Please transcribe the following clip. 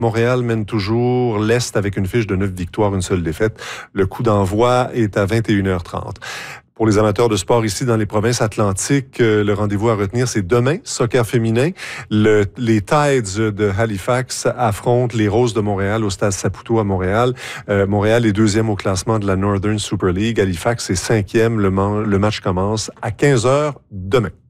Montréal mène toujours l'Est avec une fiche de 9 victoires, une seule défaite. Le coup d'envoi est à 21h30. Pour les amateurs de sport ici dans les provinces atlantiques, le rendez-vous à retenir, c'est demain, soccer féminin. Les Tides de Halifax affrontent les Roses de Montréal au Stade Saputo à Montréal. Montréal est deuxième au classement de la Northern Super League. Halifax est cinquième. Le match commence à 15h demain.